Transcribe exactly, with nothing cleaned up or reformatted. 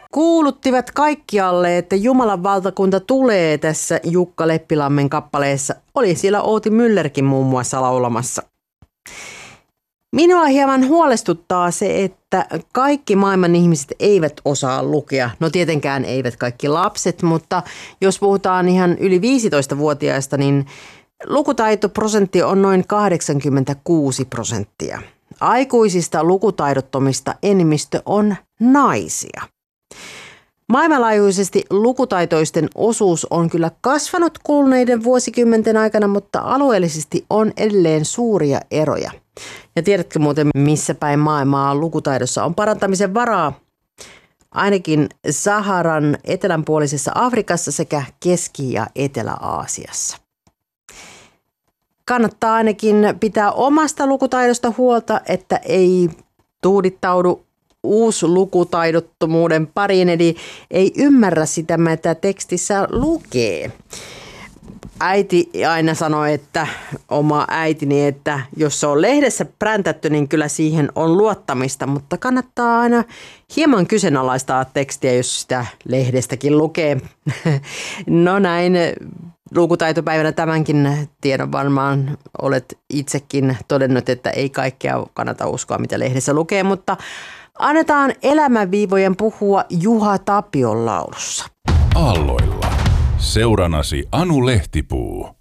kuuluttivat kaikkialle, että Jumalan valtakunta tulee tässä Jukka Leppilammen kappaleessa. Oli siellä Outi Myllerkin muun muassa laulamassa. Minua hieman huolestuttaa se, että kaikki maailman ihmiset eivät osaa lukea. No tietenkään eivät kaikki lapset, mutta jos puhutaan ihan yli viisitoistavuotiaista, niin lukutaitoprosentti on noin kahdeksankymmentäkuusi prosenttia. Aikuisista lukutaidottomista enemmistö on naisia. Maailmanlaajuisesti lukutaitoisten osuus on kyllä kasvanut kuluneiden vuosikymmenten aikana, mutta alueellisesti on edelleen suuria eroja. Ja tiedätkö muuten, missä päin maailmaa lukutaidossa on parantamisen varaa? Ainakin Saharan etelänpuolisessa Afrikassa sekä Keski- ja Etelä-Aasiassa. Kannattaa ainakin pitää omasta lukutaidosta huolta, että ei tuudittaudu uuslukutaidottomuuden pariin, eli ei ymmärrä sitä, mitä tekstissä lukee. Äiti aina sanoi, että oma äitini, että jos se on lehdessä präntätty, niin kyllä siihen on luottamista, mutta kannattaa aina hieman kyseenalaistaa tekstiä, jos sitä lehdestäkin lukee. No näin, lukutaitopäivänä tämänkin tiedon varmaan olet itsekin todennut, että ei kaikkea kannata uskoa, mitä lehdessä lukee, mutta annetaan elämänviivojen puhua Juha Tapion laulussa. Aalloilla. Seuranasi Anu Lehtipuu.